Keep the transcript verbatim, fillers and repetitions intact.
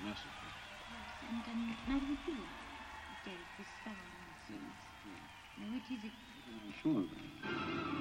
Merciful. And um, neither would you, Dave, this foul nonsense. Yeah. Now, which is it? I'm sure of that.